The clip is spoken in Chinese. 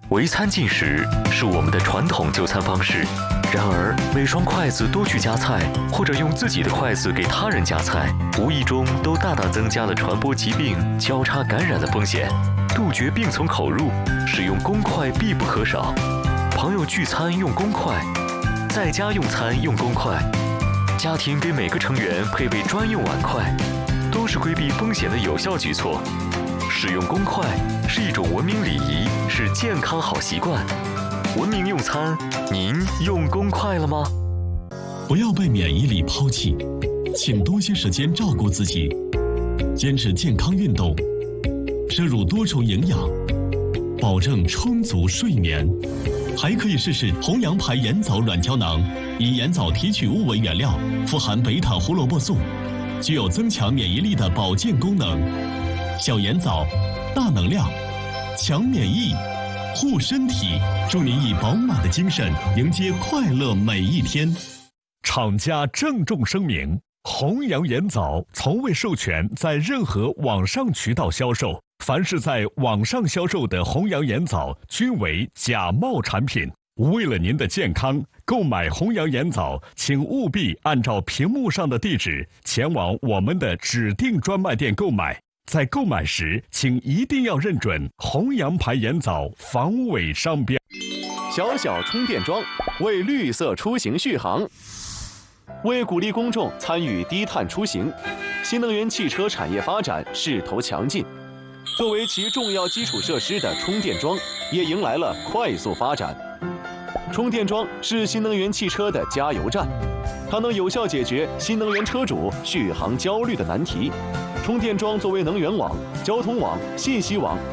围餐进食是我们的传统就餐方式，然而每双筷子都去夹菜，或者用自己的筷子给他人夹菜，无意中都大大增加了传播疾病、交叉感染的风险。杜绝病从口入，使用公筷必不可少。朋友聚餐用公筷，在家用餐用公筷，家庭给每个成员配备专用碗筷，都是规避风险的有效举措。使用公筷是一种文明礼仪，是健康好习惯。文明用餐，您用公筷了吗？ 不要被免疫力抛弃，请多些时间照顾自己，坚持健康运动，摄入多重营养，保证充足睡眠。还可以试试红羊牌盐枣软胶囊，以盐枣提取物为原料，富含贝塔胡萝卜素，具有增强免疫力的保健功能。小盐枣，大能量，强免疫，护身体，祝您以饱满的精神迎接快乐每一天。 厂家郑重声明：弘扬盐枣从未授权在任何网上渠道销售，凡是在网上销售的弘扬盐枣均为假冒产品。为了您的健康，购买弘扬盐枣，请务必按照屏幕上的地址前往我们的指定专卖店购买。在购买时，请一定要认准弘扬牌盐枣防伪商标。 小小充电桩为绿色出行续航。为鼓励公众参与低碳出行，新能源汽车产业发展势头强劲。作为其重要基础设施的充电桩，也迎来了快速发展。充电桩是新能源汽车的加油站，它能有效解决新能源车主续航焦虑的难题。充电桩作为能源网、交通网、信息网